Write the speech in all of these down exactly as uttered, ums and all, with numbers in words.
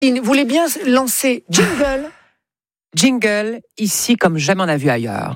Vous voulez bien lancer jingle? Jingle, ici comme jamais on a vu ailleurs.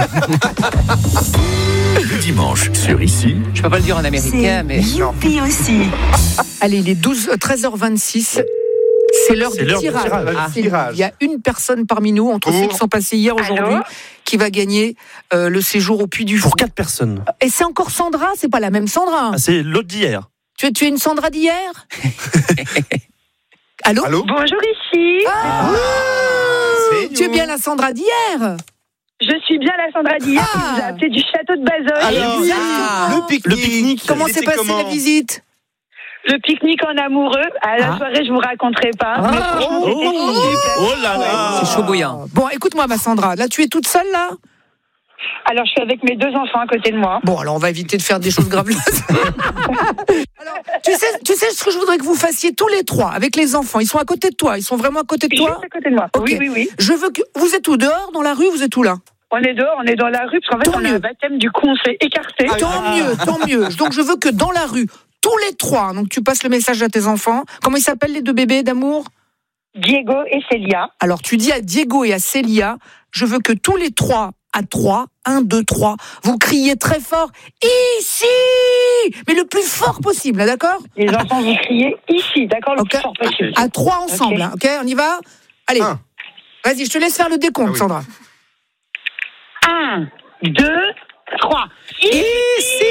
Le dimanche sur Ici. Je peux pas le dire en américain, C'est mais... youpi aussi. Allez, il est douze, treize heures vingt-six. C'est l'heure C'est du l'heure du tirage. tirage. Ah, Tirage. Il y a une personne parmi nous, entre ceux qui sont passés hier, aujourd'hui, Allô qui va gagner euh, le séjour au Puy du Fou. Pour quatre personnes. Et c'est encore Sandra, c'est pas la même Sandra. Ah, c'est l'autre d'hier. Tu es, tu es une Sandra d'hier? Allô? Allô? Bonjour ici. Ah, C'est tu es nous. bien la Sandra d'hier? Je suis bien la Sandra d'hier qui Ah. vous a appelé du château de Bazoches. Alors, Exactement. le pique-nique. Le pique-nique. Comment s'est C'était passée comment la visite? Le pique-nique en amoureux. À la Ah. soirée, je vous raconterai pas. Ah. Mais franchement, Oh, c'était oh, super. oh là là. C'est chaud bouillant. Bon, écoute-moi, ma Sandra. Là, tu es toute seule, là? Alors, je suis avec mes deux enfants à côté de moi. Bon, alors on va éviter de faire des choses graveleuses. Alors, tu sais, tu sais ce que je voudrais que vous fassiez tous les trois avec les enfants. Ils sont à côté de toi. Ils sont vraiment à côté de toi. Juste à côté de moi. Ok. Oui, oui, oui. Je veux que vous êtes où, dehors, dans la rue, vous êtes où là? On est dehors, on est dans la rue, parce qu'en fait, Tant on mieux. a un baptême, du coup, on s'est écarté. Ah, Tant mieux, tant mieux. Donc je veux que dans la rue, tous les trois. Donc tu passes le message à tes enfants. Comment ils s'appellent les deux bébés d'amour? Diego et Célia. Alors tu dis à Diego et à Célia, je veux que tous les trois, à trois, un, deux, trois, vous criez très fort ici, mais le plus fort possible, d'accord? Les enfants, vous criez ici, d'accord, le Ok. plus fort possible. À trois ensemble, Ok. hein, ok? On y va? Allez, Un. vas-y, je te laisse faire le décompte, Ah oui. Sandra. Un, deux, trois. Ici.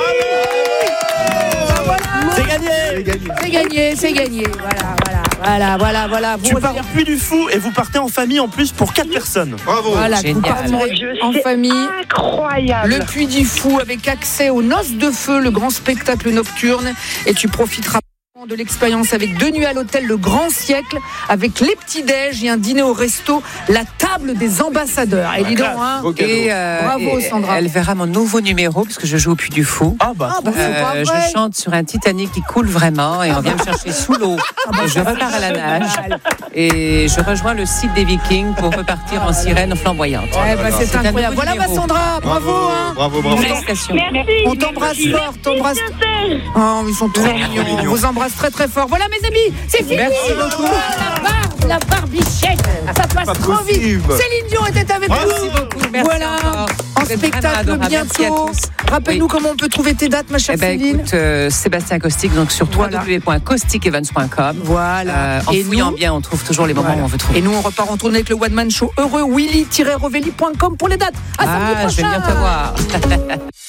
C'est gagné. C'est gagné, c'est gagné. Voilà, voilà, voilà, voilà, voilà. Tu Vous pars au revenez- Puy du Fou et vous partez en famille en plus pour quatre personnes. Bravo. Voilà, Génial. vous partirez Mon Dieu, en c'est famille. incroyable. Le Puy du Fou avec accès aux Noces de Feu, le grand spectacle nocturne. Et tu profiteras de l'expérience avec deux nuits à l'hôtel Le Grand Siècle, avec les petits-déj et un dîner au resto, la table des ambassadeurs. Et dis donc, hein, Et, euh, Bravo, et Sandra. elle verra mon nouveau numéro, parce que je joue au Puy du Fou. Ah bah, Ah, bah, trop c'est bien. pas Euh, vrai. je chante sur un Titanic qui coule vraiment et on vient me chercher sous l'eau. Et je repars à la nage et je rejoins le site des Vikings pour repartir en sirène flamboyante. Eh ben, c'est C'est un incroyable. nouveau Voilà ma numéro. Sandra, bravo, hein. Bravo, bravo. Félicitations. Merci. On t'embrasse Merci. fort, t'embrasse. Oh, ils sont trop mignons. On mignons. vous embrasse très très fort. Voilà mes amis, c'est fini. Merci beaucoup. La barbe, la barbichette, ça passe Pas trop vite. possible. Céline Dion était avec Bravo. nous. Merci beaucoup. Merci Voilà, encore. en Vous êtes spectacle vraiment adorables. Merci à bientôt. tous. Rappelle-nous Oui. comment on peut trouver tes dates, ma chère Eh ben, Céline. écoute, euh, Sébastien Caustic, donc sur Voilà. w w w point caustic events point com. Voilà. Euh, en Et fouillant nous- bien, on trouve toujours les moments Voilà. où on veut trouver. Et nous, on repart en tournée avec le One Man Show heureux, willy tiret rovelli point com pour les dates. À samedi Ah, je vais prochain. venir te voir.